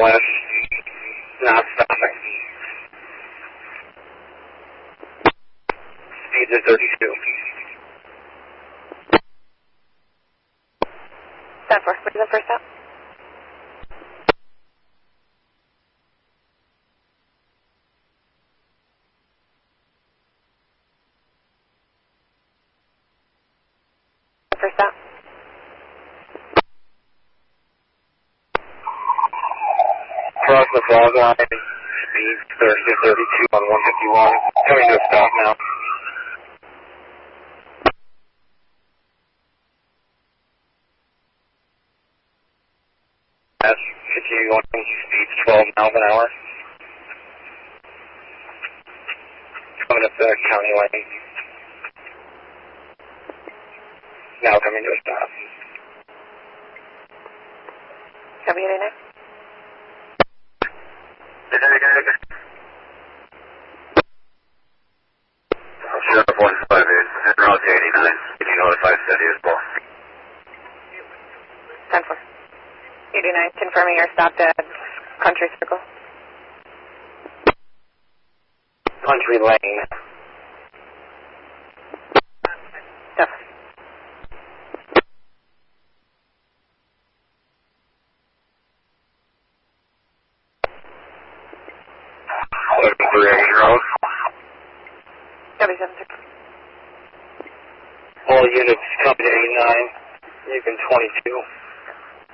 west. Not stopping. Speeds at 32. 10-4, what is the first stop? First stop. Cross the fog line. Speed 30 to 32 on 151. Coming to a stop now. Continue on speeds 12 miles an hour. Coming up the county lane. Now coming to a stop. W89. Sheriff 158, Route 89. Can you notify city as well? 10-4. 89, confirming your stop at Country Circle. Country Lane. Yes. Road. W76. All units, company 89, Yukon 22.